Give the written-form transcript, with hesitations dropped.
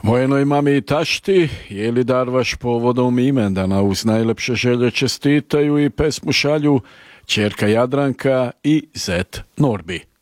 Mojenoj mami i tašti, je li darvaš povodom imendana, uz najlepše želje čestitaju i pesmu šalju ćerka Jadranka i zet Norbi.